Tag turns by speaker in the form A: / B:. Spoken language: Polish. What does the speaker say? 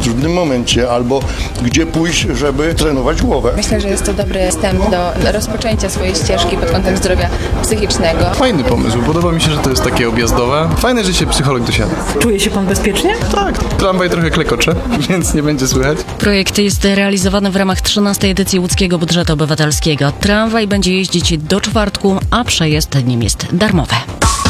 A: trudnym momencie, albo gdzie pójść, żeby trenować głowę.
B: Myślę, że jest to dobry wstęp do rozpoczęcia swojej ścieżki pod kątem zdrowia psychicznego.
C: Fajny pomysł, podoba mi się, że to jest takie objazdowe. Fajne, że się psycholog dosiada.
D: Czuje się pan bezpiecznie?
C: Tak, tramwaj trochę klekocze, więc nie będzie słychać.
E: Projekt jest realizowany w ramach 13. edycji łódzkiego budżetu obywatelskiego. Tramwaj będzie jeździć do czwartku, a przejazd nim jest darmowy.